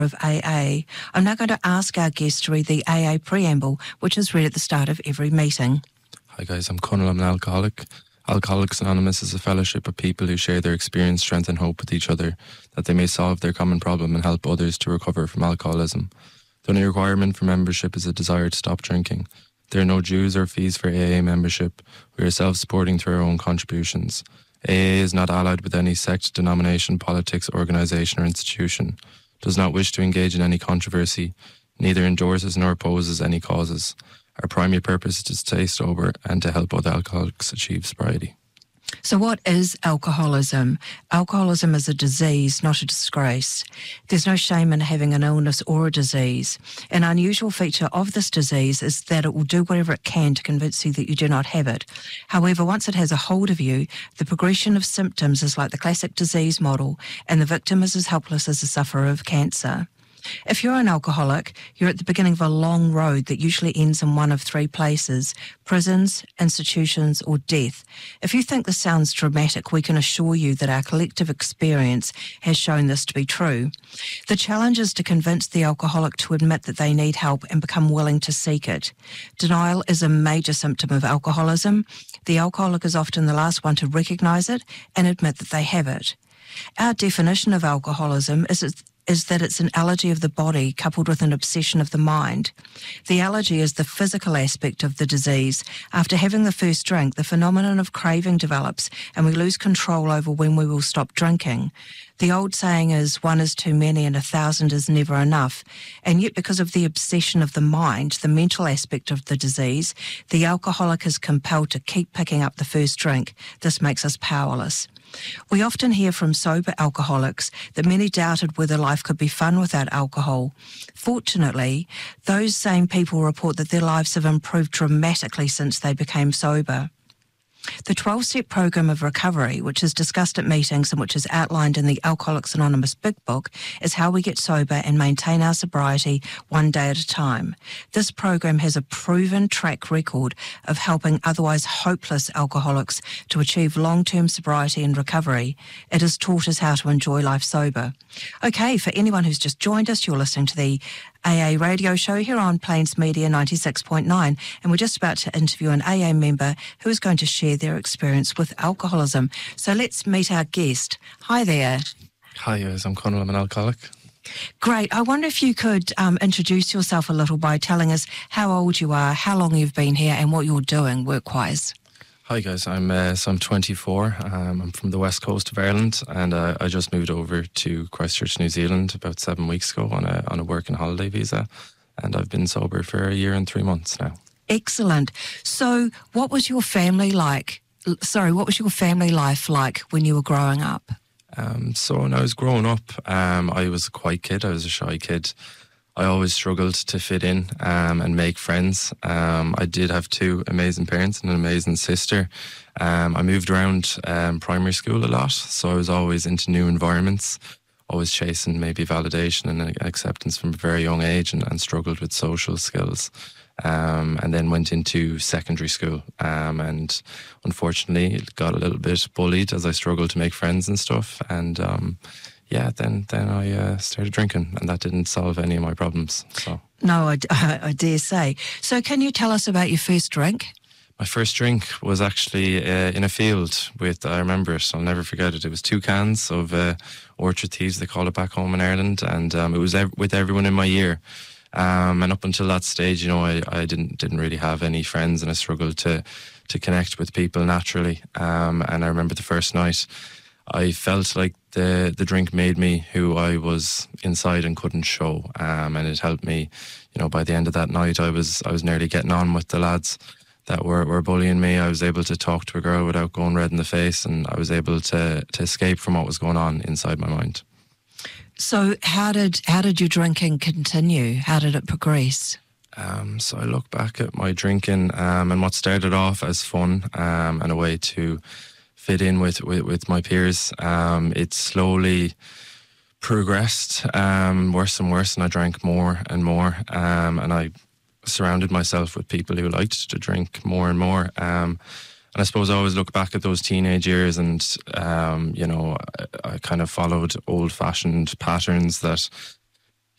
of AA. I'm now going to ask our guest to read the AA preamble, which is read at the start of every meeting. Hi guys, I'm Conal. I'm an alcoholic. Alcoholics Anonymous is a fellowship of people who share their experience, strength and hope with each other, that they may solve their common problem and help others to recover from alcoholism. The only requirement for membership is a desire to stop drinking. There are no dues or fees for AA membership. We are self-supporting through our own contributions. AA is not allied with any sect, denomination, politics, organisation or institution. Does not wish to engage in any controversy, neither endorses nor opposes any causes. Our primary purpose is to stay sober and to help other alcoholics achieve sobriety. So what is alcoholism? Alcoholism is a disease, not a disgrace. There's no shame in having an illness or a disease. An unusual feature of this disease is that it will do whatever it can to convince you that you do not have it. However, once it has a hold of you, the progression of symptoms is like the classic disease model, and the victim is as helpless as a sufferer of cancer. If you're an alcoholic, you're at the beginning of a long road that usually ends in one of three places: prisons, institutions, or death. If you think this sounds dramatic, we can assure you that our collective experience has shown this to be true. The challenge is to convince the alcoholic to admit that they need help and become willing to seek it. Denial is a major symptom of alcoholism. The alcoholic is often the last one to recognise it and admit that they have it. Our definition of alcoholism is that it's an allergy of the body coupled with an obsession of the mind. The allergy is the physical aspect of the disease. After having the first drink, the phenomenon of craving develops and we lose control over when we will stop drinking. The old saying is, 1 is too many and 1,000 is never enough. And yet, because of the obsession of the mind, the mental aspect of the disease, the alcoholic is compelled to keep picking up the first drink. This makes us powerless. We often hear from sober alcoholics that many doubted whether life could be fun without alcohol. Fortunately, those same people report that their lives have improved dramatically since they became sober. The 12-step program of recovery, which is discussed at meetings and which is outlined in the Alcoholics Anonymous Big Book, is how we get sober and maintain our sobriety one day at a time. This program has a proven track record of helping otherwise hopeless alcoholics to achieve long-term sobriety and recovery. It has taught us how to enjoy life sober. Okay, for anyone who's just joined us, you're listening to the AA radio show here on Plains Media 96.9, and we're just about to interview an AA member who is going to share their experience with alcoholism. So let's meet our guest. Hi there. Hi guys, I'm Conal. I'm an alcoholic. Great. I wonder if you could introduce yourself a little by telling us how old you are, how long you've been here, and what you're doing work-wise. Hi guys, I'm 24. I'm from the west coast of Ireland, and I just moved over to Christchurch, New Zealand about 7 weeks ago on a work and holiday visa, and I've been sober for 1 year and 3 months now. Excellent. So what was your family like? What was your family life like when you were growing up? So when I was growing up, I was a quiet kid. I was a shy kid. I always struggled to fit in and make friends. I did have 2 amazing parents and an amazing sister. I moved around primary school a lot, so I was always into new environments, always chasing maybe validation and acceptance from a very young age, and struggled with social skills. And then went into secondary school, and unfortunately got a little bit bullied as I struggled to make friends and stuff. And then I started drinking, and that didn't solve any of my problems. So no, I dare say. So can you tell us about your first drink? My first drink was actually in a field with, I remember it, I'll never forget it. It was 2 cans of Orchard Thieves, they call it back home in Ireland, and it was with everyone in my year. And up until that stage, I didn't really have any friends, and I struggled to connect with people naturally. And I remember the first night, I felt like the drink made me who I was inside and couldn't show. And it helped me, by the end of that night, I was nearly getting on with the lads that were bullying me. I was able to talk to a girl without going red in the face, and I was able to escape from what was going on inside my mind. So how did your drinking continue? How did it progress? So I look back at my drinking, and what started off as fun and a way to fit in with my peers, it slowly progressed worse and worse, and I drank more and more, and I surrounded myself with people who liked to drink more and more. And I suppose I always look back at those teenage years, and I kind of followed old-fashioned patterns that